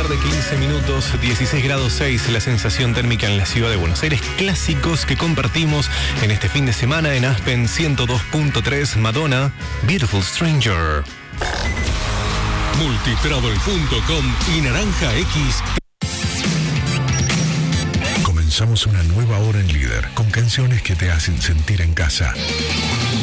tarde, 15 minutos, 16 grados 6 la sensación térmica en la ciudad de Buenos Aires. Clásicos que compartimos en este fin de semana en Aspen 102.3, Madonna, Beautiful Stranger. Multitravel.com y Naranja X. Comenzamos una nueva hora en Líder con canciones que te hacen sentir en casa.